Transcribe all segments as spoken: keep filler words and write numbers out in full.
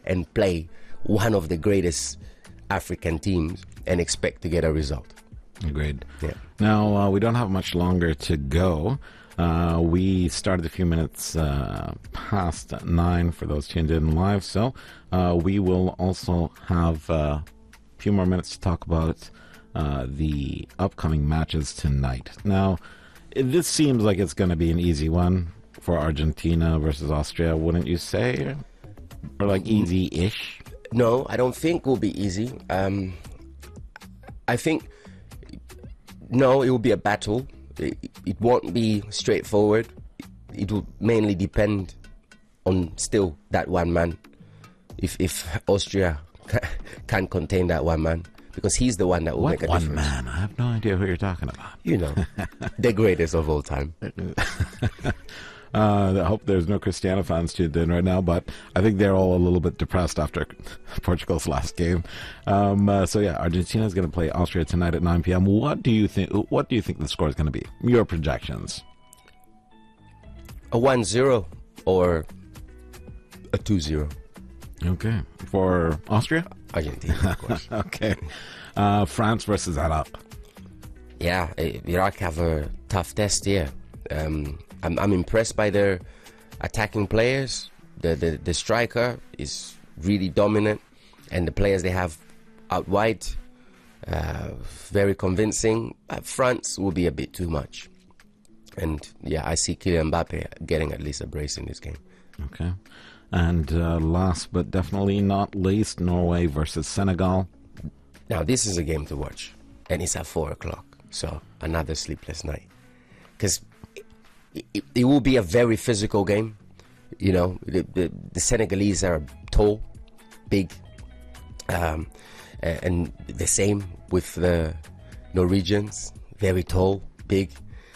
and play one of the greatest African teams and expect to get a result. Agreed. Yeah. Now, uh, we don't have much longer to go. Uh, we started a few minutes uh, past nine for those tuned in live, so uh, we will also have uh, a few more minutes to talk about uh, the upcoming matches tonight. Now, this seems like it's going to be an easy one for Argentina versus Austria, wouldn't you say? Or like easy-ish? No, I don't think it will be easy. Um, I think, no, it will be a battle. It, it won't be straightforward. It will mainly depend on still that one man. If if Austria can contain that one man, because he's the one that will what make a one difference. man? I have no idea who you're talking about. You know, the greatest of all time. Uh, I hope there's no Cristiano fans tuned in right now, but I think they're all a little bit depressed after Portugal's last game. Um, uh, so yeah, Argentina is going to play Austria tonight at nine p.m. What do you think? What do you think the score is going to be? Your projections? A one zero or a two zero. Okay, for Austria, Argentina, of course. Okay, uh, France versus Iraq. Yeah, Iraq have a tough test here. Um, I'm, I'm impressed by their attacking players. The, the the striker is really dominant, and the players they have out wide, uh, very convincing. Uh, France will be a bit too much, and yeah, I see Kylian Mbappe getting at least a brace in this game. Okay, and uh, last but definitely not least, Norway versus Senegal. Now this is a game to watch, and it's at four o'clock, so another sleepless night, because It, it will be a very physical game. You know, the, the, the Senegalese are tall, big, um, and the same with the Norwegians, very tall, big,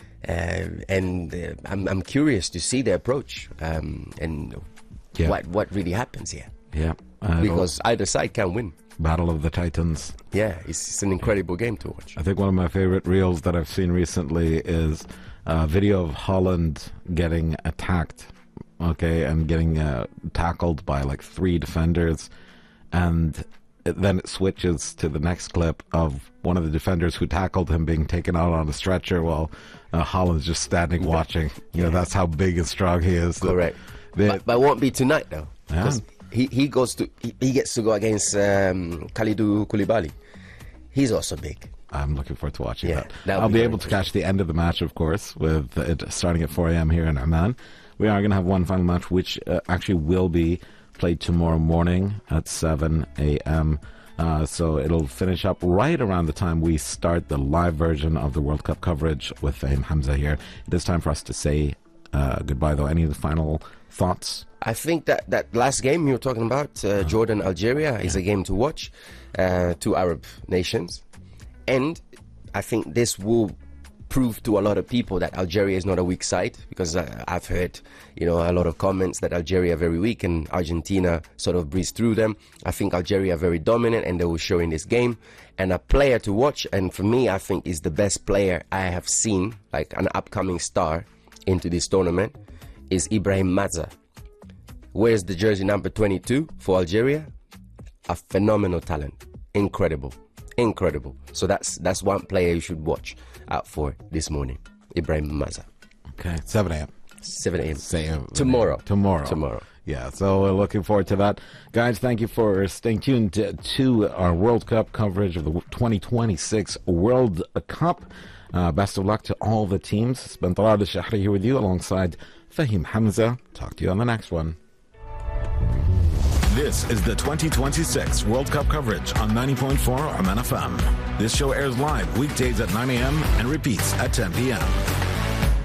uh, and uh, I'm, I'm curious to see their approach um, and yeah. what what really happens here. Yeah, uh, because either side can win. Battle of the Titans. Yeah, it's, it's an incredible game to watch. I think one of my favorite reels that I've seen recently is a video of Holland getting attacked, okay, and getting uh, tackled by like three defenders, and it, then it switches to the next clip of one of the defenders who tackled him being taken out on a stretcher while uh, Holland's just standing watching. You know, that's how big and strong he is. Correct. They, but, but it won't be tonight though. Yeah. He he goes to he, he gets to go against um, Kalidou Koulibaly. He's also big. I'm looking forward to watching yeah, that. I'll be, be able to catch the end of the match, of course, with it starting at four a.m. here in Amman. We are going to have one final match, which uh, actually will be played tomorrow morning at seven a.m. Uh, so it'll finish up right around the time we start the live version of the World Cup coverage with Fahim Hamza here. It is time for us to say uh, goodbye, though. Any of the final thoughts? I think that that last game you were talking about, uh, Jordan, Algeria, is a game to watch. Uh, two Arab nations. And I think this will prove to a lot of people that Algeria is not a weak side, because uh, I've heard, you know, a lot of comments that Algeria are very weak and Argentina sort of breezed through them. I think Algeria are very dominant, and they will show in this game. And a player to watch, and for me, I think is the best player I have seen, like an upcoming star into this tournament, is Ibrahim Mazza. Wears the jersey number twenty-two for Algeria. A phenomenal talent. Incredible. Incredible. So that's that's one player you should watch out for this morning. Ibrahim Mazza. Okay, seven a.m. seven a.m. Same. Tomorrow. Tomorrow. Tomorrow. Yeah, so we're looking forward to that. Guys, thank you for staying tuned to, to our World Cup coverage of the twenty twenty-six World Cup. Uh, best of luck to all the teams. It's been Talal Al-Shahri here with you alongside Fahim Hamza. Talk to you on the next one. This is the twenty twenty-six World Cup coverage on ninety point four Amman F M. This show airs live weekdays at nine a.m. and repeats at ten p.m.